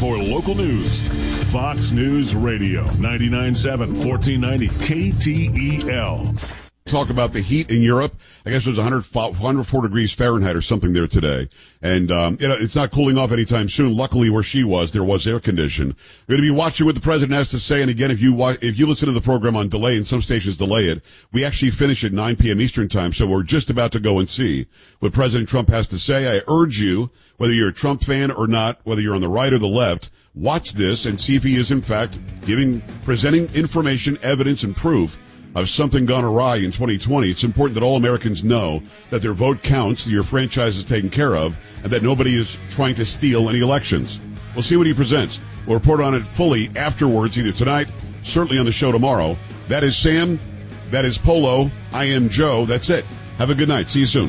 For local news, Fox News Radio, 99.7, 1490 KTEL. Talk about the heat in Europe. I guess it was 104 degrees Fahrenheit or something there today. And, it's not cooling off anytime soon. Luckily, where she was, there was air condition. We're going to be watching what the president has to say. And again, if you listen to the program on delay, and some stations delay it, we actually finish at 9 p.m. Eastern time. So we're just about to go and see what President Trump has to say. I urge you, whether you're a Trump fan or not, whether you're on the right or the left, watch this and see if he is in fact presenting information, evidence, and proof of something gone awry in 2020. It's important that all Americans know that their vote counts, that your franchise is taken care of, and that nobody is trying to steal any elections. We'll see what he presents. We'll report on it fully afterwards, either tonight, certainly on the show tomorrow. That is Sam. That is Polo. I am Joe. That's it. Have a good night. See you soon.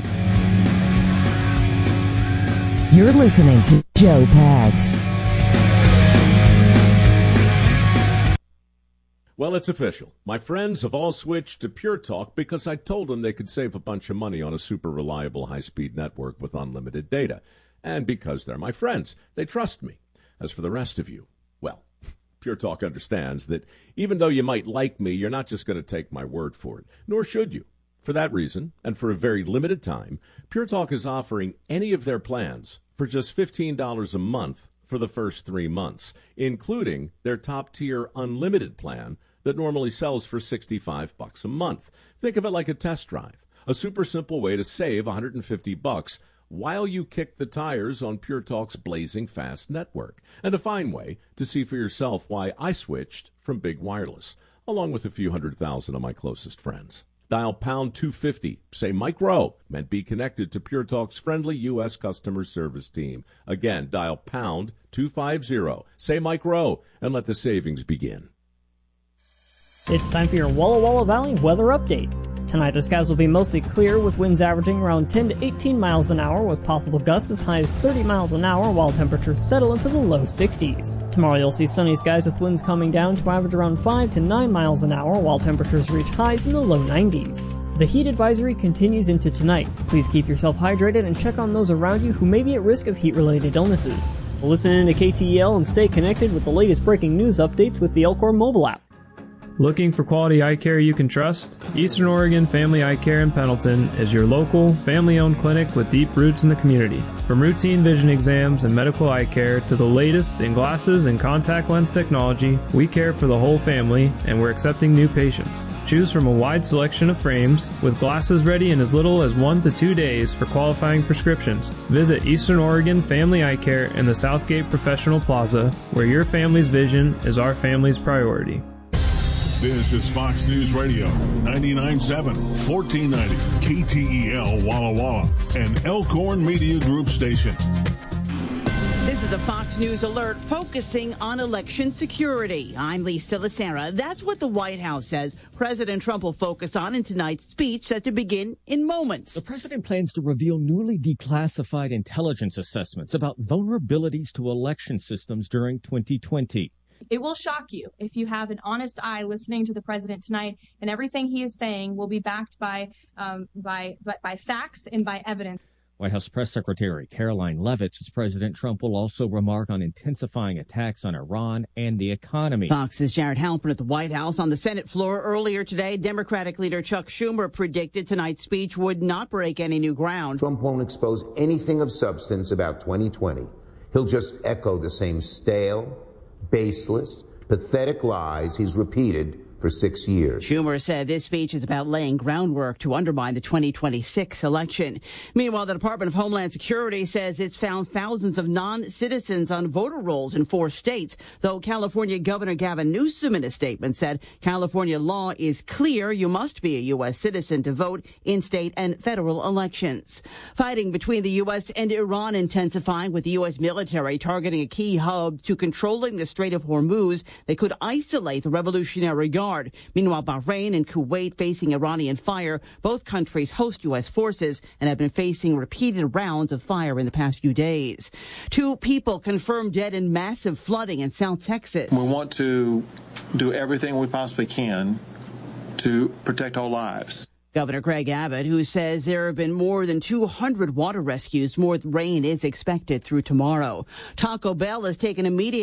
You're listening to Joe Pags. Well, it's official. My friends have all switched to Pure Talk because I told them they could save a bunch of money on a super reliable high-speed network with unlimited data. And because they're my friends, they trust me. As for the rest of you, well, Pure Talk understands that even though you might like me, you're not just going to take my word for it, nor should you. For that reason, and for a very limited time, Pure Talk is offering any of their plans for just $15 a month for the first 3 months, including their top-tier unlimited plan that normally sells for $65 a month. Think of it like a test drive, a super simple way to save $150 while you kick the tires on Pure Talk's blazing fast network, and a fine way to see for yourself why I switched from Big Wireless, along with a few 100,000 of my closest friends. Dial pound 250, say Mike Rowe, and be connected to Pure Talk's friendly U.S. customer service team. Again, dial pound 250, say Mike Rowe, and let the savings begin. It's time for your Walla Walla Valley weather update. Tonight, the skies will be mostly clear with winds averaging around 10 to 18 miles an hour with possible gusts as high as 30 miles an hour while temperatures settle into the low 60s. Tomorrow, you'll see sunny skies with winds coming down to average around 5 to 9 miles an hour while temperatures reach highs in the low 90s. The heat advisory continues into tonight. Please keep yourself hydrated and check on those around you who may be at risk of heat-related illnesses. Listen in to KTEL and stay connected with the latest breaking news updates with the Elcor mobile app. Looking for quality eye care you can trust? Eastern Oregon Family Eye Care in Pendleton is your local, family-owned clinic with deep roots in the community. From routine vision exams and medical eye care to the latest in glasses and contact lens technology, we care for the whole family, and we're accepting new patients. Choose from a wide selection of frames, with glasses ready in as little as 1 to 2 days for qualifying prescriptions. Visit Eastern Oregon Family Eye Care in the Southgate Professional Plaza, where your family's vision is our family's priority. This is Fox News Radio, 99.7, 1490, KTEL Walla Walla, an Elkhorn Media Group station. This is a Fox News alert focusing on election security. I'm Lisa Lacera. That's what the White House says President Trump will focus on in tonight's speech set to begin in moments. The president plans to reveal newly declassified intelligence assessments about vulnerabilities to election systems during 2020. It will shock you if you have an honest eye listening to the president tonight, and everything he is saying will be backed by facts and by evidence. White House Press Secretary Caroline Leavitt says President Trump will also remark on intensifying attacks on Iran and the economy. Fox's Jared Halpern at the White House. On the Senate floor earlier today, Democratic leader Chuck Schumer predicted tonight's speech would not break any new ground. Trump won't expose anything of substance about 2020. He'll just echo the same stale, baseless, pathetic lies he's repeated for 6 years. Schumer said this speech is about laying groundwork to undermine the 2026 election. Meanwhile, the Department of Homeland Security says it's found thousands of non-citizens on voter rolls in 4 states, though California Governor Gavin Newsom in a statement said California law is clear. You must be a U.S. citizen to vote in state and federal elections. Fighting between the U.S. and Iran intensifying, with the U.S. military targeting a key hub to controlling the Strait of Hormuz. They could isolate the Revolutionary Guard. Meanwhile, Bahrain and Kuwait facing Iranian fire. Both countries host U.S. forces and have been facing repeated rounds of fire in the past few days. 2 people confirmed dead in massive flooding in South Texas. We want to do everything we possibly can to protect all lives. Governor Greg Abbott, who says there have been more than 200 water rescues. More rain is expected through tomorrow. Taco Bell has taken immediate